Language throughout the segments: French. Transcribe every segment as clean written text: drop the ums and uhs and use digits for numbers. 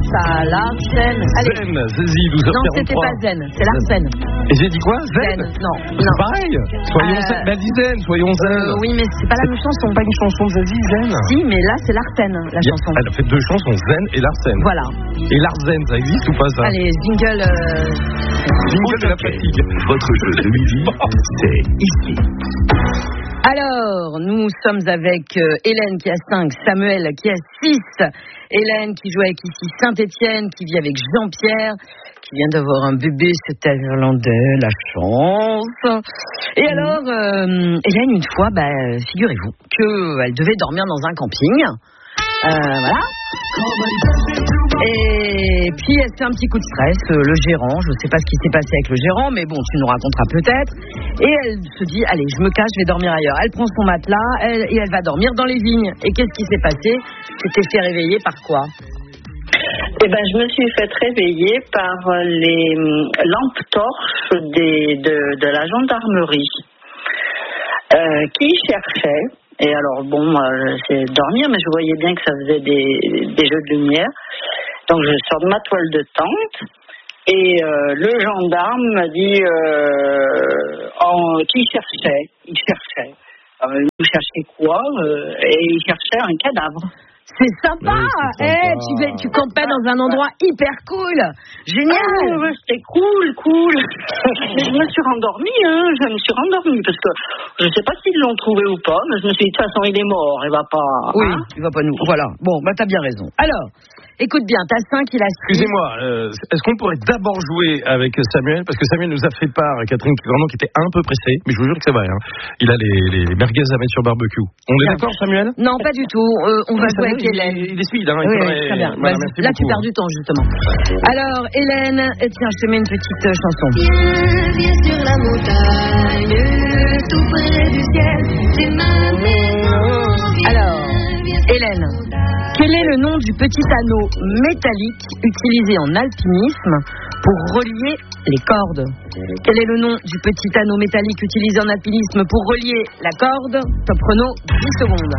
ça, l'arsène. Allez. Zen, Zazie, 12h43. Non, c'était pas zen, c'est l'arsène. Et j'ai dit quoi? Zen? Non. C'est pareil. Soyons zen. Bah, dis zen, soyons zen. Oui, mais c'est pas la même chanson. Pas une chanson de Zazie, zen. Si, mais là, c'est l'arsène, la chanson. Elle a fait 2 chansons, Zen et Larsen. Voilà. Et Larsen, ça existe ou pas ça? Allez, jingle. Jingle de la fatigue. Votre jeu de midi, c'est ici. Alors, nous sommes avec Hélène qui a 5, Samuel qui a 6, Hélène qui joue avec ici Saint-Étienne, qui vit avec Jean-Pierre, qui vient d'avoir un bébé, c'est irlandais, la chance. Et alors, Hélène, une fois, figurez-vous qu'elle devait dormir dans un camping. Voilà. Et puis elle fait un petit coup de stress, le gérant, je ne sais pas ce qui s'est passé avec le gérant, mais bon, tu nous raconteras peut-être. Et elle se dit, allez, je me cache, je vais dormir ailleurs. Elle prend son matelas et elle va dormir dans les vignes. Et qu'est-ce qui s'est passé? Tu t'es fait réveiller par quoi? Je me suis fait réveiller par les lampes torches de la gendarmerie qui cherchaient. Et alors, c'est dormir, mais je voyais bien que ça faisait des jeux de lumière. Donc, je sors de ma toile de tente et le gendarme m'a dit qu'il cherchait. Il cherchait. Il cherchait quoi? Et il cherchait un cadavre. C'est sympa, tu campais dans un endroit hyper cool, génial. Ouais, c'était cool. Mais je me suis rendormie, parce que je ne sais pas s'ils l'ont trouvé ou pas, mais je me suis dit de toute façon il est mort, il va pas. Oui, il va pas nous. Voilà. Bon, t'as bien raison. Alors, écoute bien, t'as 5, il a 6. Excusez-moi, est-ce qu'on pourrait d'abord jouer avec Samuel? Parce que Samuel nous a fait part, Catherine Grandon, qui était un peu pressée, mais je vous jure que c'est vrai. Hein. Il a les merguez à mettre sur barbecue. On est d'accord, Samuel? Non, pas du tout. On va jouer avec Hélène. Il est speed, hein. Très bien. Voilà, là, tu perds du temps, justement. Alors, Hélène, tiens, je te mets une petite chanson. Viens sur la montagne, tout près du ciel, c'est ma maison. Alors, Hélène, quel est le nom du petit anneau métallique utilisé en alpinisme pour relier les cordes? Quel est le nom du petit anneau métallique utilisé en alpinisme pour relier la corde? Top chrono, 10 secondes.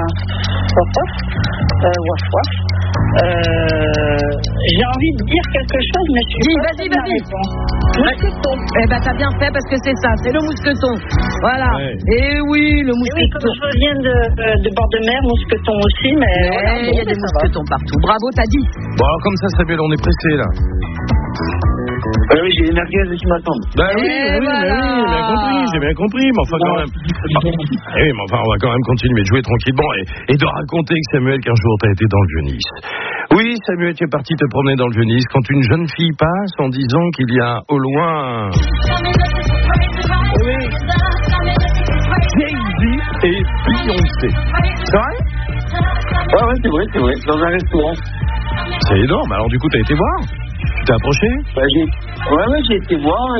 J'ai envie de dire quelque chose, mais je suis pas vas-y. Mousqueton. T'as bien fait parce que c'est ça, c'est le mousqueton. Voilà. Ouais. Et oui, le mousqueton. Oui, comme je viens de bord de mer, mousqueton aussi, mais il y a des mousquetons partout. Bravo, t'as dit. Bon, alors comme ça, Samuel, on est pressé là. Oui, j'ai les merguez qui m'attendent. J'ai bien compris, mais enfin quand même. On va quand même continuer de jouer tranquillement et de raconter que Samuel, qu'un jour t'as été dans le Vieux-Nice. Oui, Samuel, tu es parti te promener dans le Vieux-Nice quand une jeune fille passe en disant qu'il y a au loin Jay-Z et Beyoncé. C'est vrai? Ouais, c'est vrai, dans un restaurant. C'est énorme, alors du coup t'as été voir? Tu t'es approché? J'ai été voir,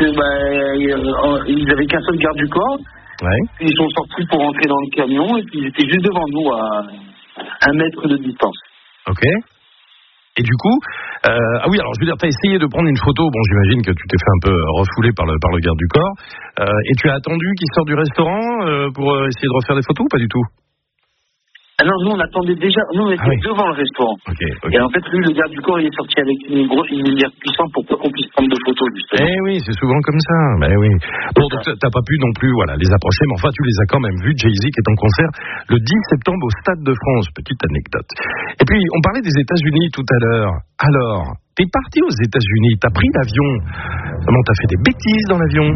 ils avaient qu'un seul garde du corps. Ouais. Ils sont sortis pour rentrer dans le camion et puis ils étaient juste devant nous à 1 mètre de distance. Ok. Et du coup, alors je veux dire, t'as essayé de prendre une photo, bon j'imagine que tu t'es fait un peu refouler par le garde du corps, et tu as attendu qu'il sorte du restaurant pour essayer de refaire des photos ou pas du tout? Ah non, nous on attendait déjà, nous on était devant le restaurant. Okay. Et en fait, lui, le garde du corps, il est sorti avec une lumière puissante pour pas qu'on puisse prendre de photos, justement. Eh oui, c'est souvent comme ça. Oui. Bon, donc t'as pas pu non plus les approcher, mais enfin tu les as quand même vus. Jay-Z qui est en concert le 10 septembre au Stade de France. Petite anecdote. Et puis, on parlait des États-Unis tout à l'heure. Alors, t'es parti aux États-Unis, t'as pris l'avion. Comment t'as fait des bêtises dans l'avion?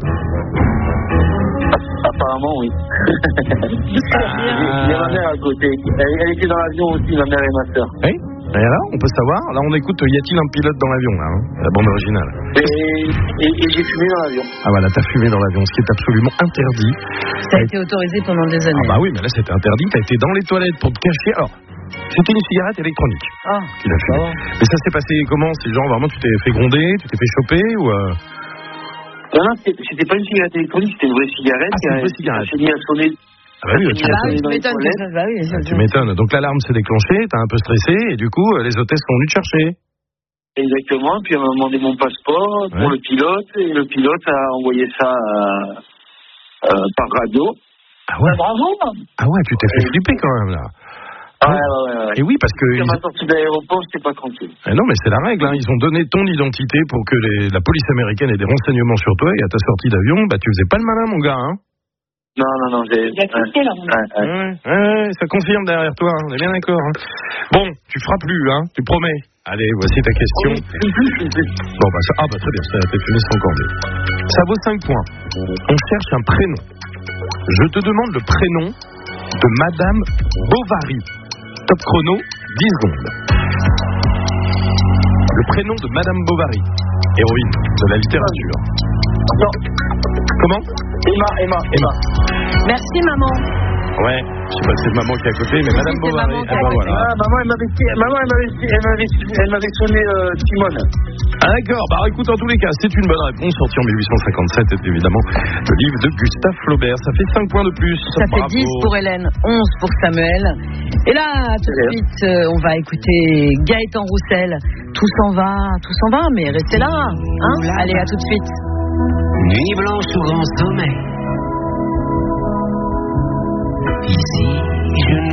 Apparemment, oui. Il y a ma mère à côté. Elle était dans l'avion aussi, ma mère et ma soeur. Oui. Et là, on peut savoir. Là, on écoute Y a-t-il un pilote dans l'avion, là, la bande originale. Et j'ai fumé dans l'avion. Ah voilà, t'as fumé dans l'avion, ce qui est absolument interdit. Ça a été autorisé pendant des années. Ah bah oui, mais là, c'était interdit. T'as été dans les toilettes pour te cacher. Alors, c'était une cigarette électronique. Qu'il a fumé. Mais ça s'est passé comment? C'est genre, vraiment, tu t'es fait gronder, tu t'es fait choper ou Non, c'était pas une cigarette électronique, c'était une vraie cigarette. C'est une vraie cigarette. Elle s'est mise à sonner. Ah bah oui, tu m'étonnes que ça. Tu m'étonnes. Donc l'alarme s'est déclenchée, t'as un peu stressé, et du coup, les hôtesses sont venues te chercher. Exactement, puis elle m'a demandé mon passeport pour le pilote, et le pilote a envoyé ça par radio. Ah ouais? Bravo. Ah ouais, tu t'es fait flipper quand même, là. Ouais. Et oui, parce que... Quand ma sortie de l'aéroport, j'étais pas tranquille. Non, mais c'est la règle, hein. Ils ont donné ton identité pour que la police américaine ait des renseignements sur toi, et à ta sortie d'avion, bah tu faisais pas le malin, mon gars, hein. Non, j'ai... Il y a quitté là. Ouais, ça confirme derrière toi, hein. On est bien d'accord, hein. Bon, tu feras plus, hein, tu promets. Allez, voici ta question. Bon, bah, très bien, ça a été fini sans cornet. Ça vaut 5 points. On cherche un prénom. Je te demande le prénom de Madame Bovary. Top chrono, 10 secondes. Le prénom de Madame Bovary, héroïne de la littérature. Non. Comment ? Emma. Merci maman. Ouais, je sais pas si c'est maman qui est à côté, mais Madame c'est Bovary. maman qui est à côté. Voilà. Maman, elle m'avait sonné Simone. Ah d'accord, bah écoute, en tous les cas, c'est une bonne réponse, sortie en 1857, c'est évidemment le livre de Gustave Flaubert. Ça fait 5 points de plus. Ça fait 10 pour Hélène, 11 pour Samuel. Et là, tout de suite, on va écouter Gaëtan Roussel. Tout s'en va, mais restez là. Hein, allez, à tout de suite. Nuit blanche ou grand sommeil. Ici, je